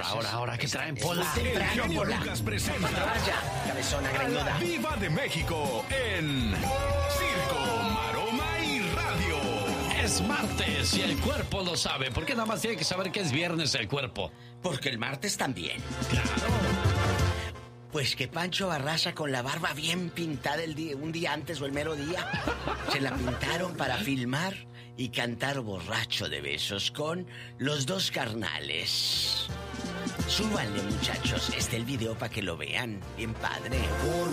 Ahora, ¿qué traen, Pola? El genio Pola. Lucas presenta Vaya, cabezona a la greñuda. Diva de México en Circo, Maroma y Radio. Es martes y el cuerpo lo sabe. ¿Por qué nada más tiene que saber que es viernes el cuerpo? Porque el martes también. Claro. Pues que Pancho Barraza con la barba bien pintada un día antes o el mero día, se la pintaron para filmar y cantar borracho de besos con los dos carnales. Súbanle, muchachos, el video para que lo vean. Bien padre.